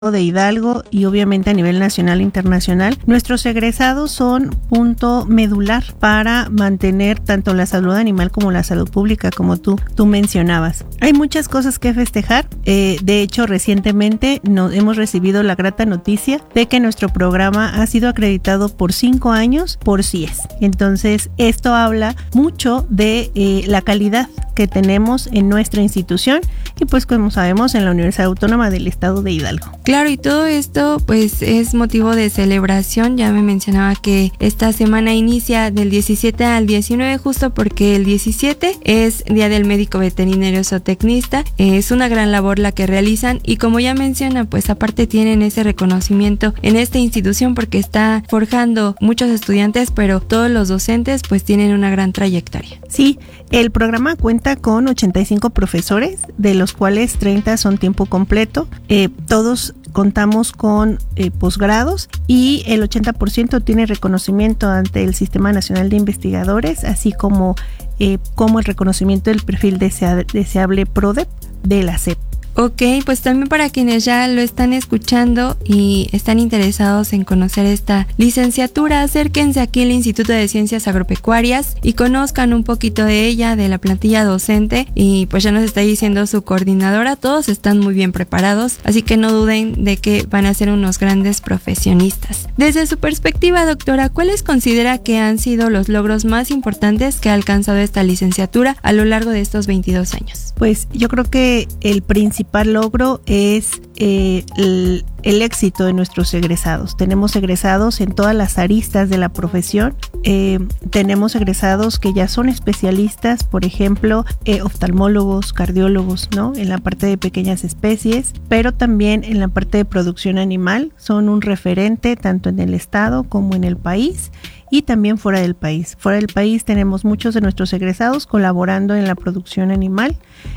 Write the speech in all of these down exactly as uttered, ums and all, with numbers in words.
de Hidalgo y obviamente a nivel nacional e internacional. Nuestros egresados son punto medular para mantener tanto la salud animal como la salud pública, como tú, tú mencionabas. Hay muchas cosas que festejar. Eh, de hecho, recientemente nos hemos recibido la grata noticia de que nuestro programa ha sido acreditado por cinco años por C I E S. Entonces, esto habla mucho de eh, la calidad que tenemos en nuestra institución y pues como sabemos en la Universidad Autónoma del Estado de Hidalgo. Claro, y todo esto pues es motivo de celebración. Ya me mencionaba que esta semana inicia del diecisiete al diecinueve, justo porque el diecisiete es Día del Médico Veterinario Zootecnista. Es una gran labor la que realizan y como ya menciona, pues aparte tienen ese reconocimiento en esta institución porque está forjando muchos estudiantes, pero todos los docentes pues tienen una gran trayectoria. Sí, el programa cuenta con ochenta y cinco profesores, de los cuales treinta son tiempo completo. Eh, todos contamos con eh, posgrados y el ochenta por ciento tiene reconocimiento ante el Sistema Nacional de Investigadores, así como, eh, como el reconocimiento del perfil desea, deseable PRODEP de la S E P. Ok, pues también para quienes ya lo están escuchando y están interesados en conocer esta licenciatura, acérquense aquí al Instituto de Ciencias Agropecuarias y conozcan un poquito de ella, de la plantilla docente, y pues ya nos está diciendo su coordinadora, todos están muy bien preparados, así que no duden de que van a ser unos grandes profesionistas. Desde su perspectiva, doctora, ¿cuáles considera que han sido los logros más importantes que ha alcanzado esta licenciatura a lo largo de estos veintidós años? Pues yo creo que el principal logro es eh, el, el éxito de nuestros egresados. Tenemos egresados en todas las aristas de la profesión. Eh, tenemos egresados que ya son especialistas, por ejemplo, eh, oftalmólogos, cardiólogos, ¿no? En la parte de pequeñas especies, pero también en la parte de producción animal. Son un referente tanto en el estado como en el país. Y también fuera del país. Fuera del país tenemos muchos de nuestros egresados colaborando en la producción animal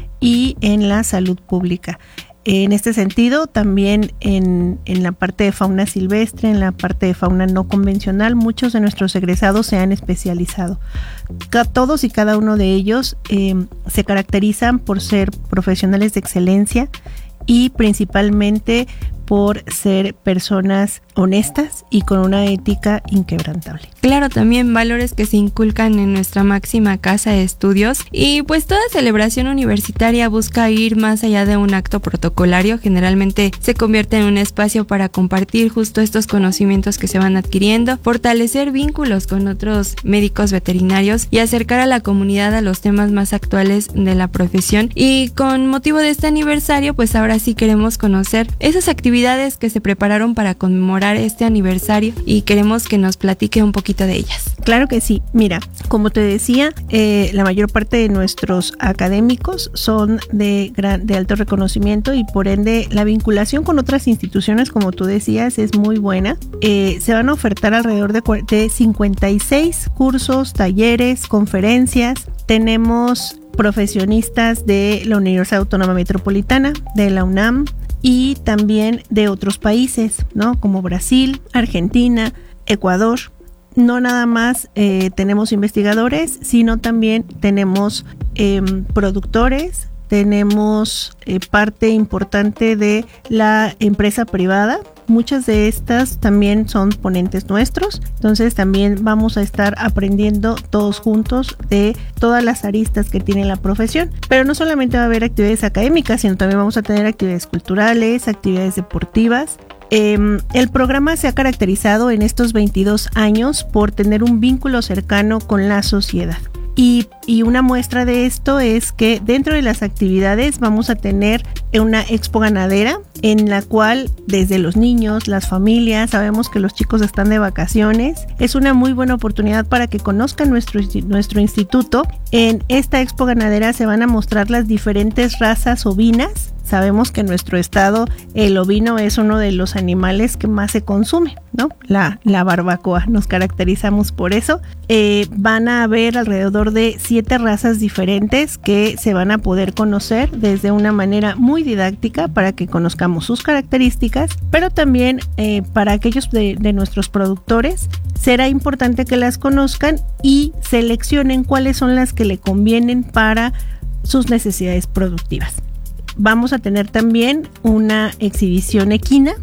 y en la salud pública. En este sentido, también en, en la parte de fauna silvestre, en la parte de fauna no convencional, muchos de nuestros egresados se han especializado. Todos y cada uno de ellos eh, se caracterizan por ser profesionales de excelencia y principalmente por ser personas honestas y con una ética inquebrantable. Claro, también valores que se inculcan en nuestra máxima casa de estudios y pues toda celebración universitaria busca ir más allá de un acto protocolario. Generalmente se convierte en un espacio para compartir justo estos conocimientos que se van adquiriendo, fortalecer vínculos con otros médicos veterinarios y acercar a la comunidad a los temas más actuales de la profesión. Y con motivo de este aniversario, pues ahora sí queremos conocer esas actividades que se prepararon para conmemorar este aniversario y queremos que nos platique un poquito de ellas. Claro que sí. Mira, como te decía, eh, la mayor parte de nuestros académicos son de, gran, de alto reconocimiento y por ende la vinculación con otras instituciones, como tú decías, es muy buena. Eh, se van a ofertar alrededor de, de cincuenta y seis cursos, talleres, conferencias. Tenemos profesionistas de la Universidad Autónoma Metropolitana, de la UNAM, y también de otros países, ¿no? Como Brasil, Argentina, Ecuador. No nada más eh, tenemos investigadores, sino también tenemos eh, productores, tenemos eh, parte importante de la empresa privada. Muchas de estas también son ponentes nuestros, entonces también vamos a estar aprendiendo todos juntos de todas las aristas que tiene la profesión. Pero no solamente va a haber actividades académicas, sino también vamos a tener actividades culturales, actividades deportivas. Eh, el programa se ha caracterizado en estos veintidós años por tener un vínculo cercano con la sociedad. Y, y una muestra de esto es que dentro de las actividades vamos a tener una expo ganadera en la cual desde los niños, las familias, sabemos que los chicos están de vacaciones. Es una muy buena oportunidad para que conozcan nuestro, nuestro instituto. En esta expo ganadera se van a mostrar las diferentes razas ovinas. Sabemos que en nuestro estado el ovino es uno de los animales que más se consume, ¿no? La, la barbacoa, nos caracterizamos por eso. Eh, van a haber alrededor de siete razas diferentes que se van a poder conocer desde una manera muy didáctica para que conozcamos sus características, pero también eh, para aquellos de, de nuestros productores será importante que las conozcan y seleccionen cuáles son las que le convienen para sus necesidades productivas. vamos a tener también una exhibición equina